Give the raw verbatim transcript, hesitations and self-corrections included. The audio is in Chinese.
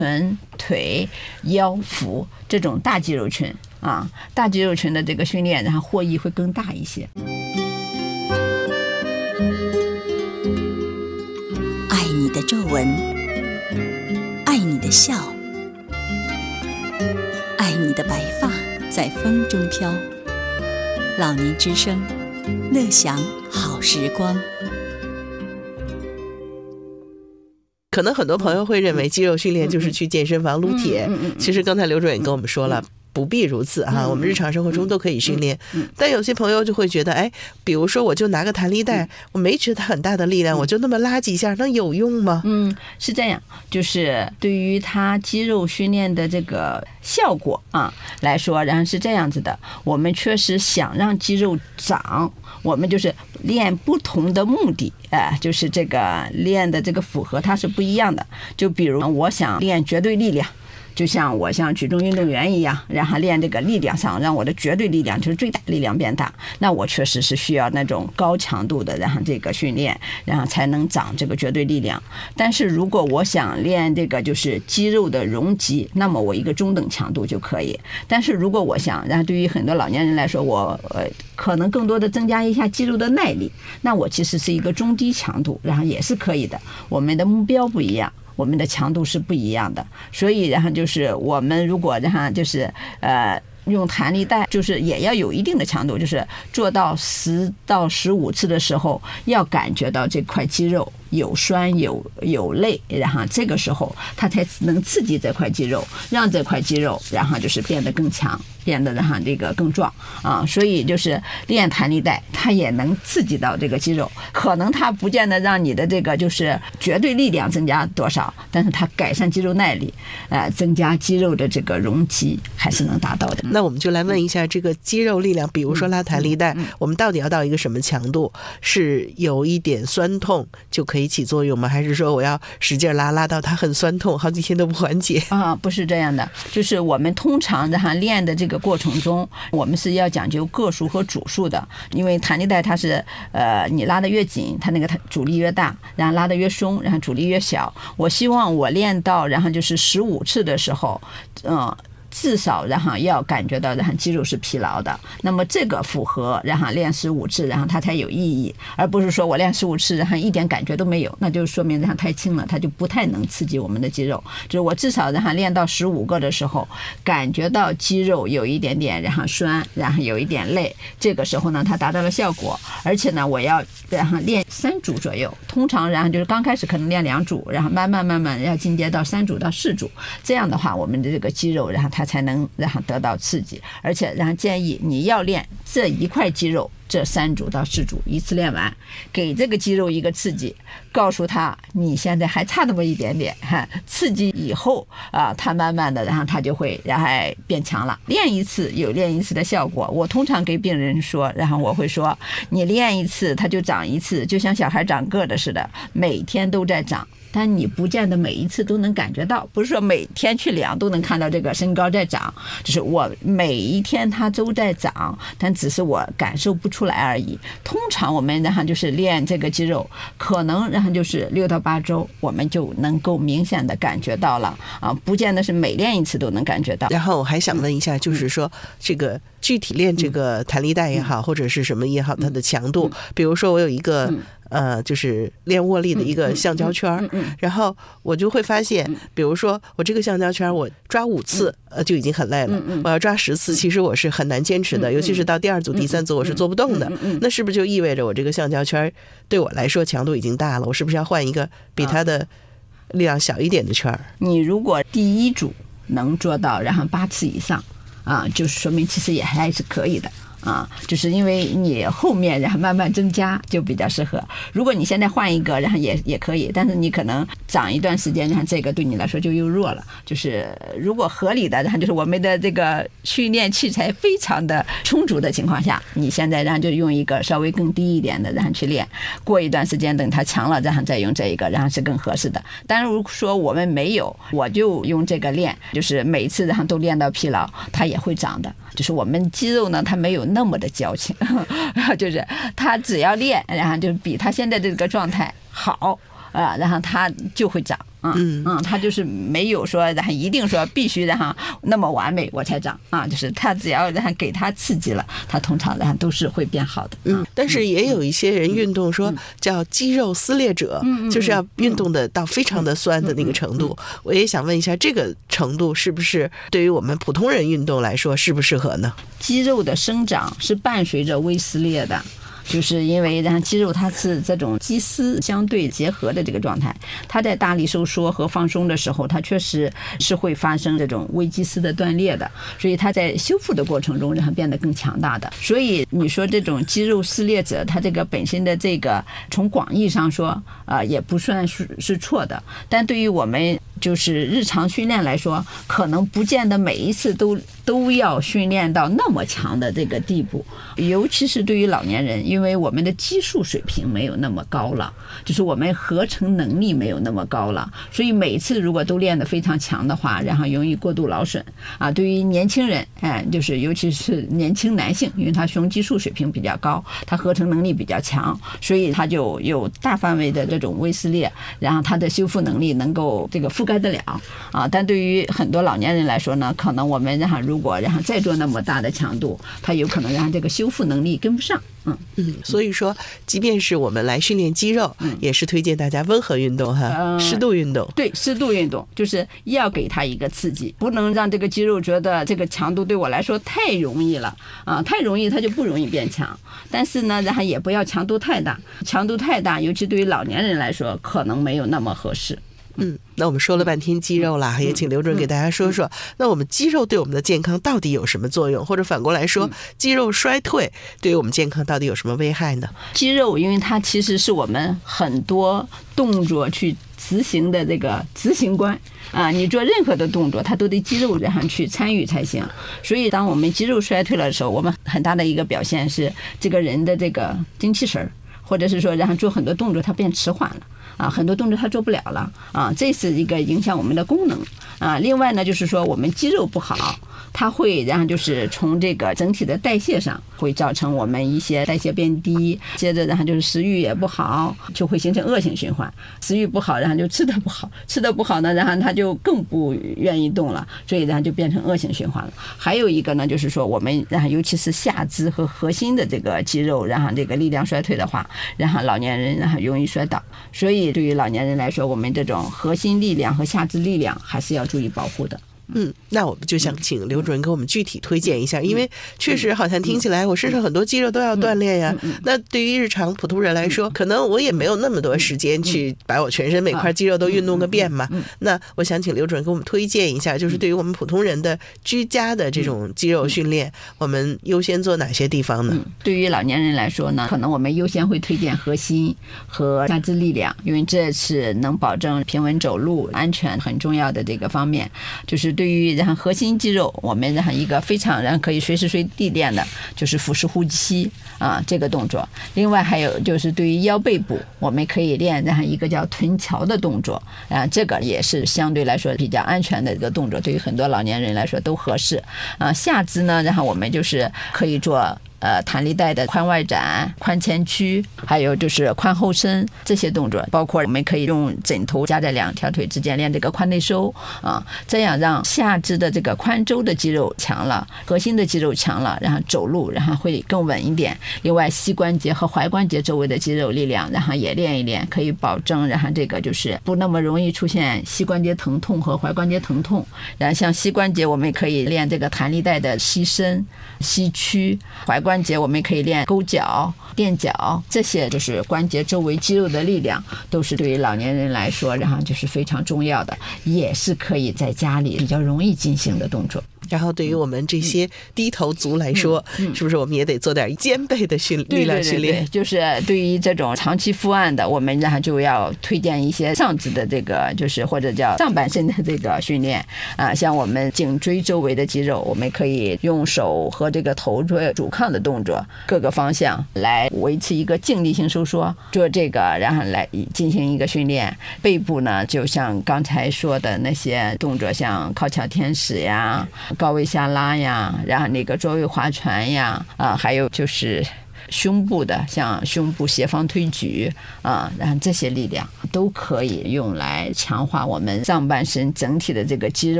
臀、腿、腰、腹这种大肌肉群啊，大肌肉群的这个训练，然后获益会更大一些。 爱你的皱纹，爱你的笑，爱你的白发在风中飘。老年之声，乐享好时光。 可能很多朋友会认为肌肉训练就是去健身房撸铁，其实刚才刘主任也跟我们说了，不必如此哈，我们日常生活中都可以训练。但有些朋友就会觉得，哎，比如说我就拿个弹力带，我没觉得很大的力量，我就那么拉几下，那有用吗？ 嗯，是这样，就是对于他肌肉训练的这个效果啊来说，然后是这样子的，我们确实想让肌肉长，我们就是练不同的目的，哎，就是这个练的这个符合它是不一样的。就比如我想练绝对力量，就像我像举重运动员一样，然后练这个力量上，让我的绝对力量就是最大力量变大，那我确实是需要那种高强度的，然后这个训练，然后才能长这个绝对力量。但是如果我想练这个就是肌肉的容积，那么我一个中等强度就可以。但是如果我想，然后对于很多老年人来说，我呃可能更多的增加一下肌肉的耐力，那我其实是一个中低强度，然后也是可以的。我们的目标不一样，我们的强度是不一样的，所以然后就是我们如果然后就是呃用弹力带，就是也要有一定的强度，就是做到十到十五次的时候，要感觉到这块肌肉有酸有有累，然后这个时候它才能刺激这块肌肉，让这块肌肉然后就是变得更强，变得然后这个更壮啊。所以就是练弹力带，它也能刺激到这个肌肉，可能它不见得让你的这个就是绝对力量增加多少，但是它改善肌肉耐力，呃，增加肌肉的这个容积还是能达到的。 那我们就来问一下，这个肌肉力量，比如说拉弹力带，我们到底要到一个什么强度？是有一点酸痛就可以起作用吗？还是说我要使劲拉，拉到它很酸痛，好几天都不缓解啊？不是这样的，就是我们通常的哈练的这个过程中，我们是要讲究个数和组数的，因为弹力带它是呃你拉得越紧，它那个阻力越大，然后拉得越松，然后阻力越小。我希望我练到然后就是十五次的时候，嗯、呃。至少然后要感觉到然后肌肉是疲劳的，那么这个符合然后练十五次然后它才有意义，而不是说我练十五次然后一点感觉都没有，那就说明然后太轻了，它就不太能刺激我们的肌肉。就是我至少然后练到十五个的时候，感觉到肌肉有一点点然后酸，然后有一点累，这个时候呢它达到了效果。而且呢我要然后练三组左右，通常然后就是刚开始可能练两组，然后慢慢慢慢要进阶到三组到四组，这样的话我们的这个肌肉然后它它才能然后得到刺激。而且然后建议你要练这一块肌肉，这三组到四组一次练完，给这个肌肉一个刺激，告诉他你现在还差那么一点点哈，刺激以后啊，它慢慢的然后它就会然后变强了。练一次有练一次的效果，我通常给病人说，然后我会说你练一次它就长一次，就像小孩长个的似的，每天都在长，但你不见得每一次都能感觉到，不是说每天去量都能看到这个身高在长，就是我每一天它都在长，但只是我感受不出来而已。通常我们然后就是练这个肌肉，可能然后就是六到八周，我们就能够明显的感觉到了啊，不见得是每练一次都能感觉到。 然后我还想问一下，就是说这个具体练这个弹力带也好，或者是什么也好，它的强度，比如说我有一个呃，就是练握力的一个橡胶圈，然后我就会发现，比如说我这个橡胶圈我抓五次呃就已经很累了，我要抓十次，其实我是很难坚持的，尤其是到第二组第三组我是做不动的。那是不是就意味着我这个橡胶圈对我来说强度已经大了，我是不是要换一个比它的力量小一点的圈？ 你如果第一组能做到然后八次以上啊，就是说明其实也还是可以的啊，就是因为你后面然后慢慢增加就比较适合。如果你现在换一个然后也也可以，但是你可能长一段时间然后这个对你来说就又弱了。就是如果合理的然后就是我们的这个训练器材非常的充足的情况下，你现在然后就用一个稍微更低一点的然后去练，过一段时间等它强了然后再用这一个，然后是更合适的。但如果说我们没有，我就用这个练，就是每次然后都练到疲劳，它也会长的。就是我们肌肉呢它没有那么的矫情，就是他只要练，然后就比他现在这个状态好啊，然后他就会长嗯嗯，他就是没有说然后一定说必须然后那么完美我才长啊，就是他只要然后给他刺激了，他通常然后都是会变好的。 嗯，但是也有一些人运动说叫肌肉撕裂者，就是要运动的到非常的酸的那个程度。我也想问一下，这个程度是不是对于我们普通人运动来说适不适合呢？ 肌肉的生长是伴随着微撕裂的。就是因为然后肌肉它是这种肌丝相对结合的这个状态，它在大力收缩和放松的时候，它确实是会发生这种微肌丝的断裂的，所以它在修复的过程中让它变得更强大的。所以你说这种肌肉撕裂者，它这个本身的这个从广义上说啊、呃、也不算是是错的，但对于我们就是日常训练来说，可能不见得每一次都都要训练到那么强的这个地步，尤其是对于老年人，因为我们的基数水平没有那么高了，就是我们合成能力没有那么高了，所以每次如果都练得非常强的话，然后容易过度劳损啊。对于年轻人，哎，就是尤其是年轻男性，因为他雄激素水平比较高，他合成能力比较强，所以他就有大范围的这种微撕裂，然后他的修复能力能够这个覆盖得了啊。但对于很多老年人来说呢，可能我们然后如果然后再做那么大的强度，他有可能让这个修复能力跟不上。嗯嗯，所以说，即便是我们来训练肌肉，嗯、也是推荐大家温和运动哈，呃、适度运动。 对，适度运动就是要给他一个刺激，不能让这个肌肉觉得这个强度对我来说太容易了啊，太容易它就不容易变强。但是呢，然后也不要强度太大，强度太大，尤其对于老年人来说，可能没有那么合适。 嗯，那我们说了半天肌肉啦，也请刘主任给大家说说，那我们肌肉对我们的健康到底有什么作用？或者反过来说，肌肉衰退对于我们健康到底有什么危害呢？ 肌肉，因为它其实是我们很多动作去执行的这个执行官啊，你做任何的动作，它都得肌肉然后去参与才行。所以，当我们肌肉衰退了的时候，我们很大的一个表现是这个人的这个精气神儿，或者是说，然后做很多动作它变迟缓了。啊，很多动作它做不了了啊，这是一个影响我们的功能啊。另外呢，就是说我们肌肉不好，它会然后就是从这个整体的代谢上会造成我们一些代谢变低，接着然后就是食欲也不好，就会形成恶性循环。食欲不好，然后就吃的不好，吃的不好呢，然后他就更不愿意动了，所以然后就变成恶性循环了。还有一个呢，就是说我们然后尤其是下肢和核心的这个肌肉，然后这个力量衰退的话，然后老年人然后容易摔倒，所以对于老年人来说，我们这种核心力量和下肢力量还是要注意保护的。 嗯，那我们就想请刘主任给我们具体推荐一下，因为确实好像听起来我身上很多肌肉都要锻炼呀。那对于日常普通人来说，可能我也没有那么多时间去把我全身每块肌肉都运动个遍嘛。那我想请刘主任给我们推荐一下，就是对于我们普通人的居家的这种肌肉训练，我们优先做哪些地方呢？ 对于老年人来说呢，可能我们优先会推荐核心和下肢力量，因为这是能保证平稳走路安全很重要的这个方面。就是对于然后核心肌肉，我们然后一个非常然后可以随时随地练的，就是腹式呼吸啊这个动作。另外还有就是对于腰背部，我们可以练然后一个叫臀桥的动作啊，这个也是相对来说比较安全的一个动作，对于很多老年人来说都合适啊。下肢呢，然后我们就是可以做呃，弹力带的髋外展、髋前屈，还有就是髋后伸这些动作，包括我们可以用枕头夹在两条腿之间练这个髋内收啊，这样让下肢的这个髋周的肌肉强了，核心的肌肉强了，然后走路然后会更稳一点。另外，膝关节和踝关节周围的肌肉力量，然后也练一练，可以保证然后这个就是不那么容易出现膝关节疼痛和踝关节疼痛。然后像膝关节，我们可以练这个弹力带的膝伸、膝屈，踝关节关节我们可以练勾脚、垫脚，这些就是关节周围肌肉的力量，都是对于老年人来说，然后就是非常重要的，也是可以在家里比较容易进行的动作。 然后对于我们这些低头族来说，嗯嗯、是不是我们也得做点肩背的训力量训练？ 对对对对，就是对于这种长期伏案的，我们然后就要推荐一些上肢的这个，就是或者叫上半身的这个训练啊，像我们颈椎周围的肌肉，我们可以用手和这个头做阻抗的动作，各个方向来维持一个静力性收缩，做这个，然后来进行一个训练。背部呢，就像刚才说的那些动作，像靠桥天使呀、高位下拉呀，然后那个坐位划船呀，啊，还有就是胸部的，像胸部斜方推举啊，然后这些力量都可以用来强化我们上半身整体的这个肌肉。